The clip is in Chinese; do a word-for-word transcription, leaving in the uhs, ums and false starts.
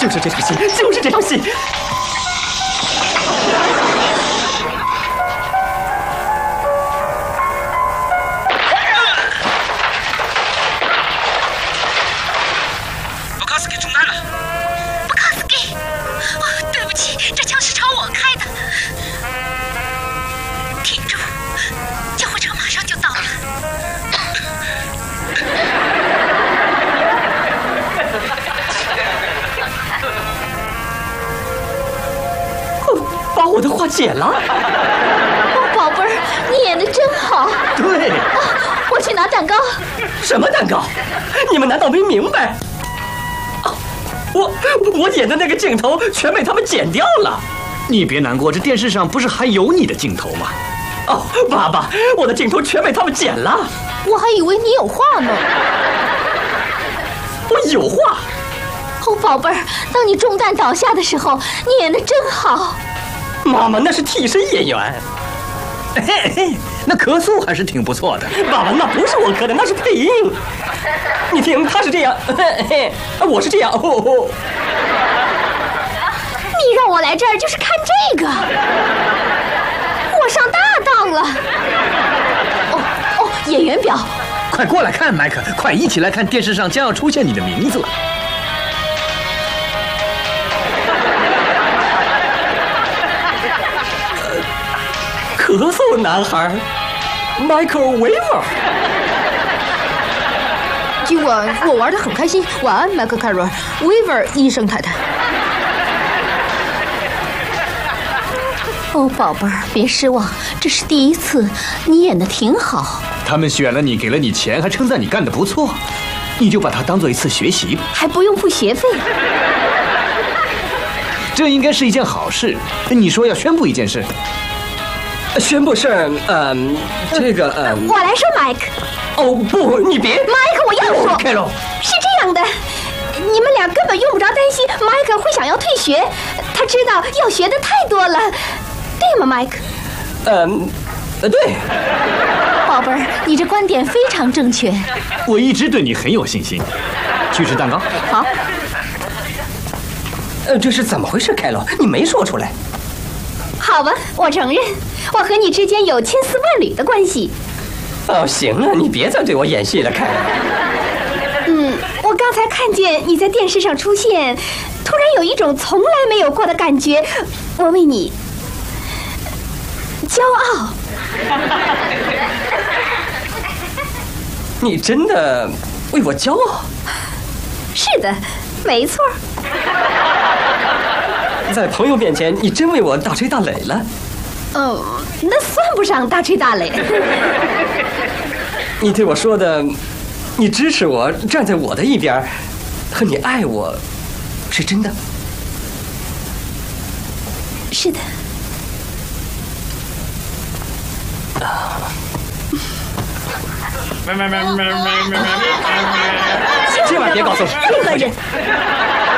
就是这场戏，就是这场戏。 布卡斯基中弹了。 布卡斯基，哦，对不起，这枪是朝我开的。停住，救护车马上就到了。 把我的话剪了。 哦，宝贝儿，你演的真好。 对。 啊，我去拿蛋糕。 什么蛋糕？你们难道没明白？啊，我我演的那个镜头全被他们剪掉了。 你别难过，这电视上不是还有你的镜头吗？ 哦，爸爸，我的镜头全被他们剪了。 我还以为你有话呢。 我有话。 哦，宝贝儿，当你中弹倒下的时候，你演得真好。 妈妈，那是替身演员。 嘿嘿，那咳嗽还是挺不错的。 爸爸，那不是我咳的，那是配音。你听，他是这样，嘿嘿，我是这样。哦哦。 你让我来这儿就是看这个，我上大当了。哦哦，演员表。 快过来看，麦克，快一起来看电视上将要出现你的名字了。 咳嗽男孩 Michael Weaver。 今晚我玩得很开心，晚安，麦克凯瑞。Weaver 医生太太。哦，宝贝儿，别失望，这是第一次，你演得挺好。 他们选了你，给了你钱，还称赞你干得不错，你就把它当做一次学习吧。 还不用付学费。 这应该是一件好事。你说要宣布一件事。 宣布是，嗯、呃，这个，嗯、呃， 我来说，麦克。 哦不，你别， 麦克，我要说， 凯洛， 是这样的，你们俩根本用不着担心麦克会想要退学，他知道要学的太多了，对吗，麦克？ 嗯，呃，对。 宝贝儿，你这观点非常正确。 我一直对你很有信心。去吃蛋糕。 好。 呃，这是怎么回事，凯洛？你没说出来。 好吧，我承认，我和你之间有千丝万缕的关系。 哦，行了，你别再对我演戏了，凯洛。 嗯，我刚才看见你在电视上出现，突然有一种从来没有过的感觉，我为你骄傲。 你真的为我骄傲？ 是的，没错。 在朋友面前，你真为我大吹大擂了。 哦，那算不上大吹大擂。 你对我说的，你支持我，站在我的一边，和你爱我，是真的。 是的。 啊。 没没没没没没没没， 千万别告诉任何人。